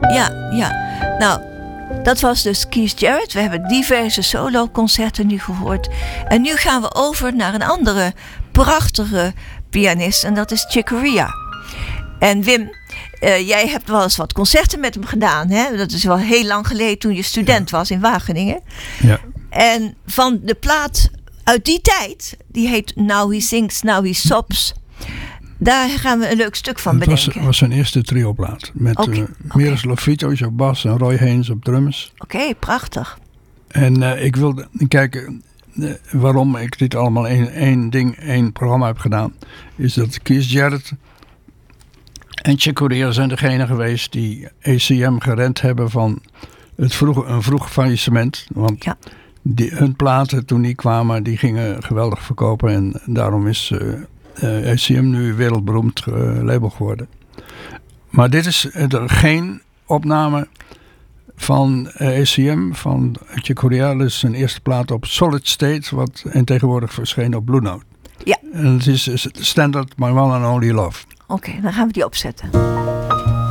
Ja. Nou, dat was dus Keith Jarrett. We hebben diverse soloconcerten nu gehoord. En nu gaan we over naar een andere prachtige pianist. En dat is Chick Corea. En Wim, jij hebt wel eens wat concerten met hem gedaan. Hè? Dat is wel heel lang geleden toen je student was in Wageningen. Ja. En van de plaat uit die tijd, die heet Now He Sings, Now He Sobs. Daar gaan we een leuk stuk van bedenken. Het was zijn eerste trioplaat. Met Miroslav Vitoš op bas en Roy Haynes op drums. Oké, prachtig. En ik wilde kijken waarom ik dit allemaal één programma heb gedaan. Is dat Keith Jarrett en Chick Corea zijn degene geweest die ACM gerend hebben van een vroeg faillissement. Want hun platen toen die kwamen, die gingen geweldig verkopen. En daarom is ACM nu wereldberoemd label geworden. Maar dit is geen opname van ACM, van Chick Corea. Dat is zijn eerste plaat op Solid State, wat en tegenwoordig verscheen op Blue Note. Ja. En het is Standard My One and Only Love. Oké, dan gaan we die opzetten.